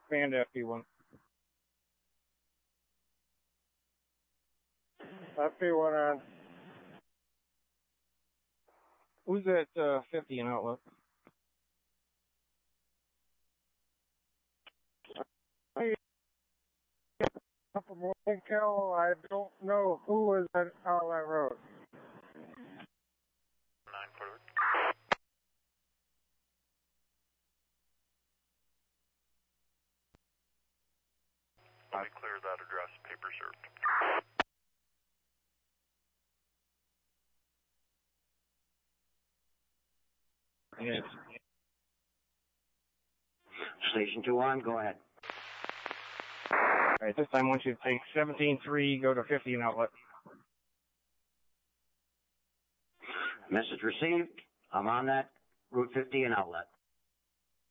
Command FP1. FP1 on. Who's at 50 in outlet? From Winkel, I don't know who was on Outlet Road. 9 forward. Let me clear that address, paper served. Yes. Station 2 on, go ahead. All right, this time I want you to take 17-3, go to 50 in outlet. Message received. I'm on that, Route 50 and outlet.